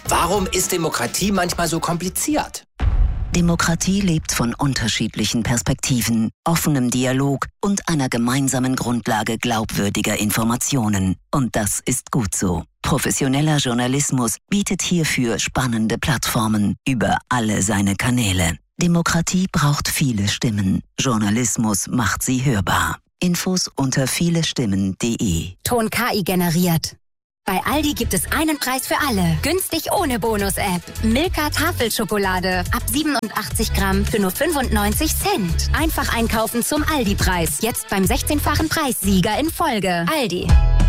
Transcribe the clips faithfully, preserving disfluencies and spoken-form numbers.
Warum ist Demokratie manchmal so kompliziert? Demokratie lebt von unterschiedlichen Perspektiven, offenem Dialog und einer gemeinsamen Grundlage glaubwürdiger Informationen. Und das ist gut so. Professioneller Journalismus bietet hierfür spannende Plattformen über alle seine Kanäle. Demokratie braucht viele Stimmen. Journalismus macht sie hörbar. Infos unter vielestimmen punkt de. Ton K I generiert. Bei Aldi gibt es einen Preis für alle. Günstig ohne Bonus-App. Milka Tafelschokolade. Ab siebenundachtzig Gramm für nur fünfundneunzig Cent. Einfach einkaufen zum Aldi-Preis. Jetzt beim sechzehnfachen Preissieger in Folge. Aldi.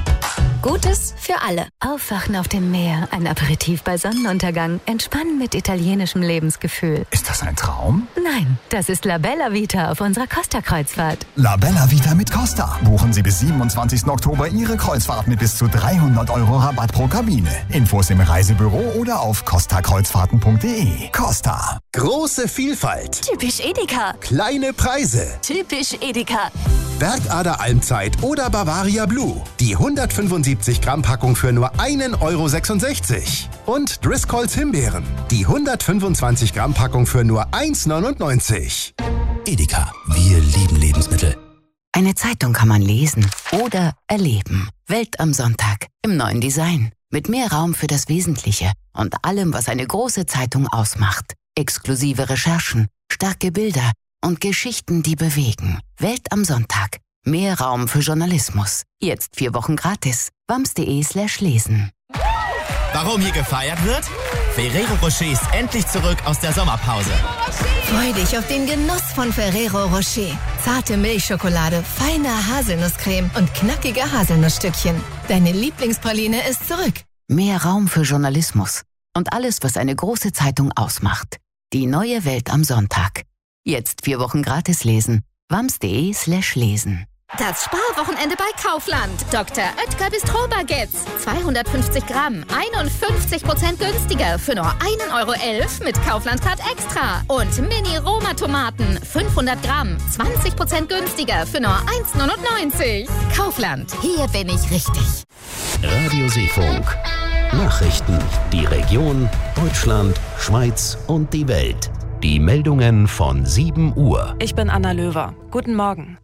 Gutes für alle. Aufwachen auf dem Meer, ein Aperitif bei Sonnenuntergang, entspannen mit italienischem Lebensgefühl. Ist das ein Traum? Nein, das ist La Bella Vita auf unserer Costa-Kreuzfahrt. La Bella Vita mit Costa. Buchen Sie bis siebenundzwanzigsten Oktober Ihre Kreuzfahrt mit bis zu dreihundert Euro Rabatt pro Kabine. Infos im Reisebüro oder auf costa kreuzfahrten punkt de. Costa. Große Vielfalt. Typisch Edeka. Kleine Preise. Typisch Edeka. Bergader Almzeit oder Bavaria Blue. Die hundertfünfundsiebzig Gramm Packung für nur einen Euro sechsundsechzig. Und Driscolls Himbeeren. Die hundertfünfundzwanzig Gramm Packung für nur eins neunundneunzig. Edeka, wir lieben Lebensmittel. Eine Zeitung kann man lesen oder erleben. Welt am Sonntag im neuen Design. Mit mehr Raum für das Wesentliche und allem, was eine große Zeitung ausmacht. Exklusive Recherchen, starke Bilder und Geschichten, die bewegen. Welt am Sonntag. Mehr Raum für Journalismus. Jetzt vier Wochen gratis. wams.de slash lesen. Warum hier gefeiert wird? Ferrero Rocher ist endlich zurück aus der Sommerpause. Freu dich auf den Genuss von Ferrero Rocher. Zarte Milchschokolade, feine Haselnusscreme und knackige Haselnussstückchen. Deine Lieblingspraline ist zurück. Mehr Raum für Journalismus und alles, was eine große Zeitung ausmacht. Die neue Welt am Sonntag. Jetzt vier Wochen gratis lesen. wams.de slash lesen. Das Sparwochenende bei Kaufland. Doktor Oetker Bistro Baguettes. zweihundertfünfzig Gramm. einundfünfzig Prozent günstiger für nur ein Euro elf mit Kaufland-Card Extra. Und Mini-Roma-Tomaten. fünfhundert Gramm. zwanzig Prozent günstiger für nur eins neunundneunzig. Kaufland. Hier bin ich richtig. Radio Seefunk. Nachrichten. Die Region, Deutschland, Schweiz und die Welt. Die Meldungen von sieben Uhr. Ich bin Anna Löwer. Guten Morgen.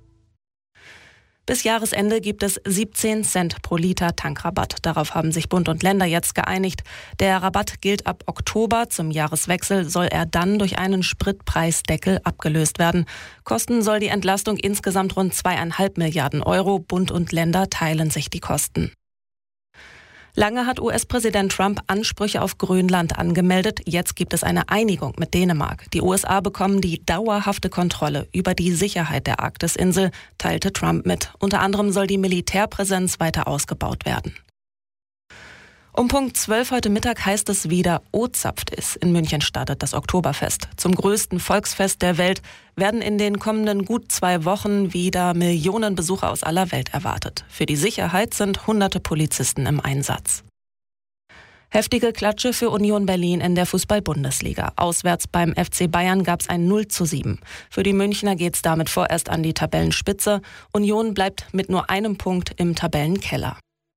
Bis Jahresende gibt es siebzehn Cent pro Liter Tankrabatt. Darauf haben sich Bund und Länder jetzt geeinigt. Der Rabatt gilt ab Oktober. Zum Jahreswechsel soll er dann durch einen Spritpreisdeckel abgelöst werden. Kosten soll die Entlastung insgesamt rund zweieinhalb Milliarden Euro. Bund und Länder teilen sich die Kosten. Lange hat U S-Präsident Trump Ansprüche auf Grönland angemeldet. Jetzt gibt es eine Einigung mit Dänemark. Die U S A bekommen die dauerhafte Kontrolle über die Sicherheit der Arktisinsel, teilte Trump mit. Unter anderem soll die Militärpräsenz weiter ausgebaut werden. Um Punkt zwölf heute Mittag heißt es wieder O-Zapftis. In München startet das Oktoberfest. Zum größten Volksfest der Welt werden in den kommenden gut zwei Wochen wieder Millionen Besucher aus aller Welt erwartet. Für die Sicherheit sind hunderte Polizisten im Einsatz. Heftige Klatsche für Union Berlin in der Fußball-Bundesliga. Auswärts beim F C Bayern gab es ein null zu sieben. Für die Münchner geht es damit vorerst an die Tabellenspitze. Union bleibt mit nur einem Punkt im Tabellenkeller.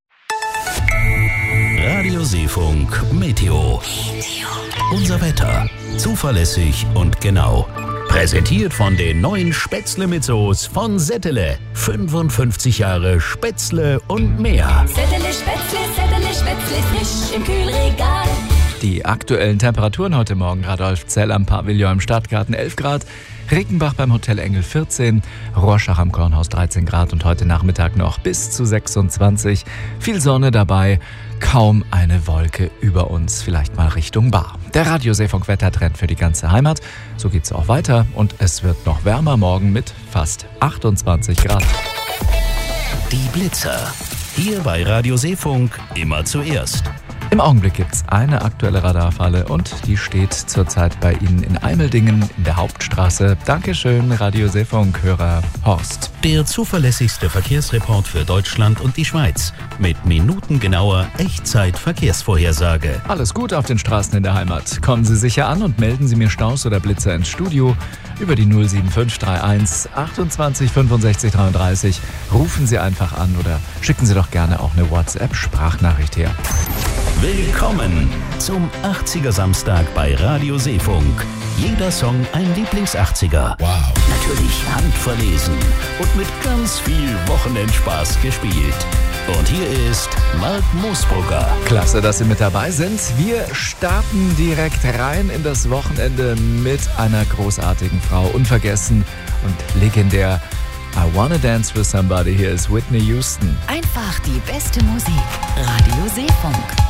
Radio Seefunk Meteo. Unser Wetter. Zuverlässig und genau. Präsentiert von den neuen Spätzle mit Soße von Settele. fünfundfünfzig Jahre Spätzle und mehr. Settele Spätzle, Settele Spätzle, frisch im Kühlregal. Die aktuellen Temperaturen heute Morgen: Radolfzell am Pavillon im Stadtgarten elf Grad, Regenbach beim Hotel Engel vierzehn, Rorschach am Kornhaus dreizehn Grad und heute Nachmittag noch bis zu sechsundzwanzig. Viel Sonne dabei, kaum eine Wolke über uns, vielleicht mal Richtung Bar. Der Radio Seefunk Wettertrend für die ganze Heimat. So geht's auch weiter und es wird noch wärmer morgen mit fast achtundzwanzig Grad. Die Blitzer. Hier bei Radio Seefunk immer zuerst. Im Augenblick gibt es eine aktuelle Radarfalle und die steht zurzeit bei Ihnen in Eimeldingen in der Hauptstraße. Dankeschön, Radio Seefunk-Hörer Horst. Der zuverlässigste Verkehrsreport für Deutschland und die Schweiz mit minutengenauer Echtzeit-Verkehrsvorhersage. Alles gut auf den Straßen in der Heimat. Kommen Sie sicher an und melden Sie mir Staus oder Blitzer ins Studio über die null sieben fünf drei eins achtundzwanzig fünfundsechzig dreiunddreißig. Rufen Sie einfach an oder schicken Sie doch gerne auch eine WhatsApp-Sprachnachricht her. Willkommen zum achtziger Samstag bei Radio Seefunk. Jeder Song ein Lieblings-achtziger. Wow. Natürlich handverlesen und mit ganz viel Wochenendspaß gespielt. Und hier ist Mark Moosbrugger. Klasse, dass Sie mit dabei sind. Wir starten direkt rein in das Wochenende mit einer großartigen Frau. Unvergessen und legendär. I Wanna Dance with Somebody. Hier ist Whitney Houston. Einfach die beste Musik. Radio Seefunk.